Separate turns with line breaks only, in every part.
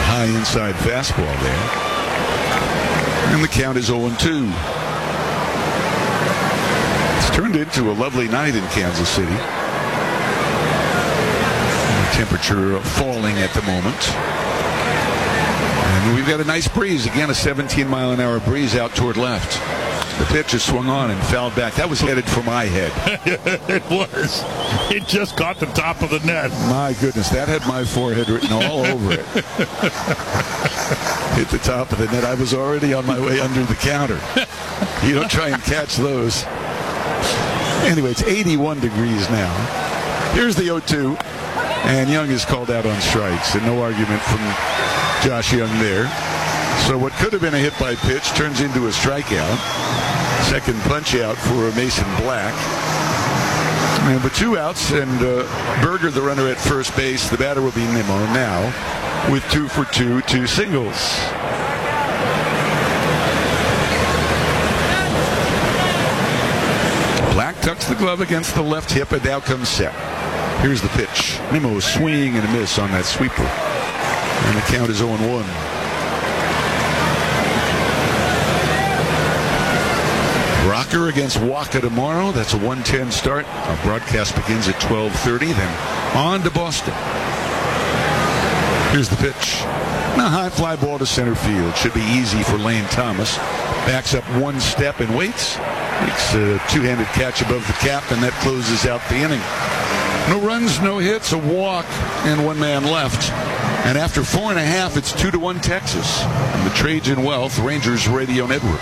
high inside fastball there. And the count is 0-2. It's turned into a lovely night in Kansas City. Temperature falling at the moment. And we've got a nice breeze. Again, a 17-mile-an-hour breeze out toward left. The pitch is swung on and fouled back. That was headed for my head.
It was. It just caught the top of the net.
My goodness, that had my forehead written all over it. Hit the top of the net. I was already on my way under the counter. You don't try and catch those. Anyway, it's 81 degrees now. Here's the 0-2. And Young is called out on strikes. And no argument from Josh Young there. So what could have been a hit by pitch turns into a strikeout. Second punch out for Mason Black. And with 2 outs and Berger the runner at first base, the batter will be Nimmo now with 2 for 2 singles. Black tucks the glove against the left hip and now comes set. Here's the pitch. Nimmo swing and a miss on that sweeper. And the count is 0-1. Rocker against Waka tomorrow. That's a 1:10 start. Our broadcast begins at 12:30. Then on to Boston. Here's the pitch. A high fly ball to center field. Should be easy for Lane Thomas. Backs up 1 step and waits. Makes a 2-handed catch above the cap, and that closes out the inning. No runs, no hits, a walk, and 1 man left. And after 4.5, it's 2-1 Texas. And the Trajan Wealth Rangers Radio Network.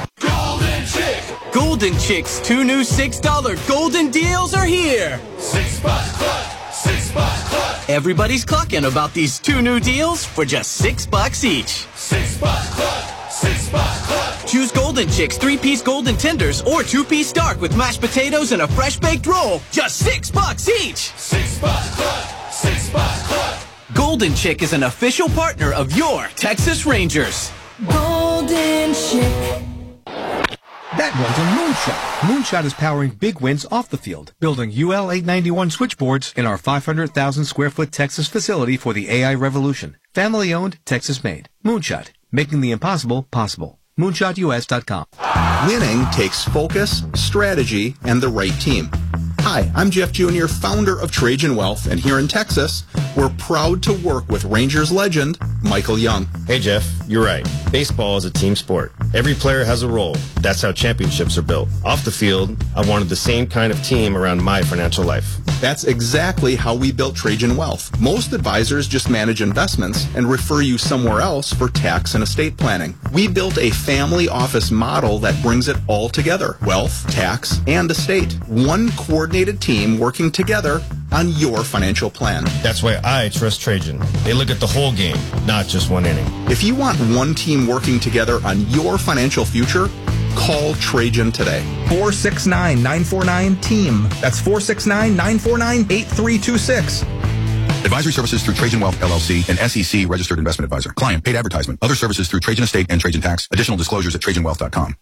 Golden Chicks 2 new $6 golden deals are here.
$6 Club.
Everybody's clucking about these 2 new deals for just $6 each.
$6 Club.
Choose Golden Chicks 3-piece golden tenders or 2-piece dark with mashed potatoes and a fresh baked roll. Just $6 each.
$6 Club.
Golden Chick is an official partner of your Texas Rangers.
Golden Chick.
That one's a Moonshot. Moonshot is powering big wins off the field, building UL 891 switchboards in our 500,000 square foot Texas facility for the AI revolution. Family owned, Texas made. Moonshot, making the impossible possible. MoonshotUS.com.
Winning takes focus, strategy, and the right team. Hi, I'm Jeff Jr., founder of Trajan Wealth, and here in Texas, we're proud to work with Rangers legend Michael Young.
Hey, Jeff, you're right. Baseball is a team sport. Every player has a role. That's how championships are built. Off the field, I wanted the same kind of team around my financial life.
That's exactly how we built Trajan Wealth. Most advisors just manage investments and refer you somewhere else for tax and estate planning. We built a family office model that brings it all together. Wealth, tax, and estate. One coordinated team working together on your financial plan.
That's why I trust Trajan. They look at the whole game, not just one inning.
If you want one team working together on your financial future, call Trajan today.
469-949-TEAM. That's 469-949-8326.
Advisory services through Trajan Wealth, LLC, an SEC registered investment advisor. Client paid advertisement. Other services through Trajan Estate and Trajan Tax. Additional disclosures at TrajanWealth.com.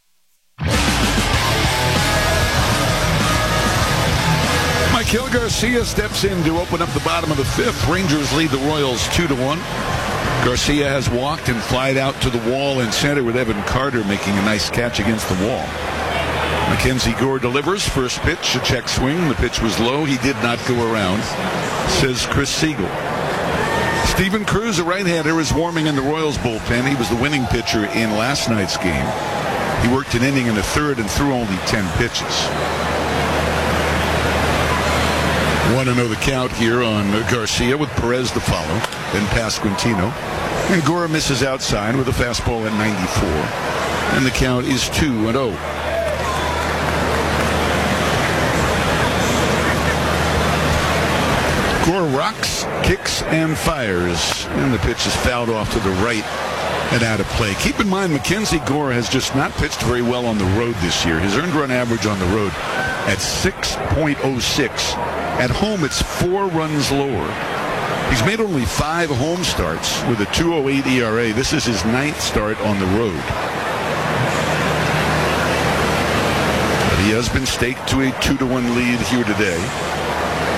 Maikel Garcia steps in to open up the bottom of the 5th. Rangers lead the Royals 2-1. Garcia has walked and flied out to the wall in center with Evan Carter making a nice catch against the wall. Mackenzie Gore delivers. First pitch, a check swing. The pitch was low. He did not go around, says Chris Siegel. Steven Cruz, a right-hander, is warming in the Royals bullpen. He was the winning pitcher in last night's game. He worked an inning in the 3rd and threw only 10 pitches. 1-0 the count here on Garcia with Perez to follow, then Pasquantino. And Gore misses outside with a fastball at 94. And the count is 2-0. Gore rocks, kicks, and fires. And the pitch is fouled off to the right and out of play. Keep in mind, Mackenzie Gore has just not pitched very well on the road this year. His earned run average on the road at 6.06. At home, it's 4 runs lower. He's made only 5 home starts with a 2.08 ERA. This is his 9th start on the road. But he has been staked to a 2-1 lead here today.